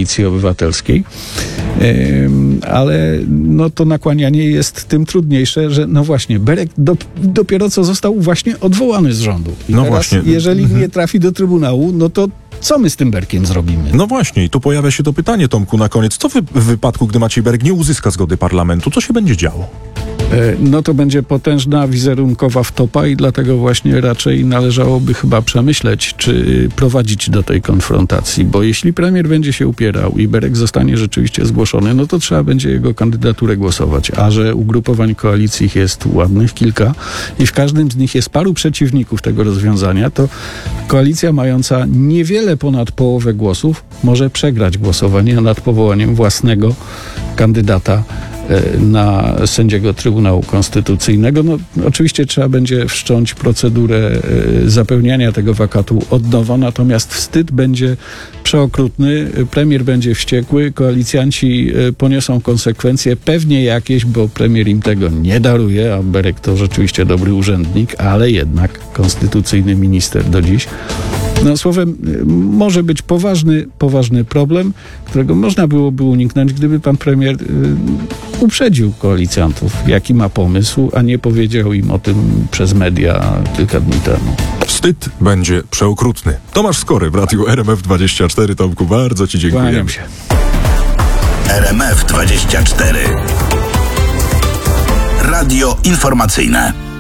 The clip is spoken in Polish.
Koalicji Obywatelskiej. Ale no to nakłanianie jest tym trudniejsze, że no właśnie, Berek dopiero co został właśnie odwołany z rządu. I no teraz, właśnie. jeżeli nie trafi do Trybunału, no to co my z tym Berkiem zrobimy? No właśnie, i tu pojawia się to pytanie, Tomku, na koniec. Co w wypadku, gdy Maciej Berek nie uzyska zgody parlamentu? Co się będzie działo? No to będzie potężna wizerunkowa wtopa i dlatego właśnie raczej należałoby chyba przemyśleć, czy prowadzić do tej konfrontacji, bo jeśli premier będzie się upierał i Berek zostanie rzeczywiście zgłoszony, no to trzeba będzie jego kandydaturę głosować, a że ugrupowań koalicji jest ładnych kilka i w każdym z nich jest paru przeciwników tego rozwiązania, to koalicja mająca niewiele ponad połowę głosów może przegrać głosowanie nad powołaniem własnego kandydata na sędziego Trybunału Konstytucyjnego. No, oczywiście trzeba będzie wszcząć procedurę zapełniania tego wakatu od nowa, natomiast wstyd będzie przeokrutny, premier będzie wściekły, koalicjanci poniosą konsekwencje, pewnie jakieś, bo premier im tego nie daruje, a Berek to rzeczywiście dobry urzędnik, ale jednak konstytucyjny minister do dziś. No słowem, może być poważny problem, którego można byłoby uniknąć, gdyby pan premier uprzedził koalicjantów, jaki ma pomysł, a nie powiedział im o tym przez media kilka dni temu. Wstyd będzie przeokrutny. Tomasz Skory w Radiu RMF24. Tomku, bardzo ci dziękuję. Kłaniam się. RMF24. Radio informacyjne.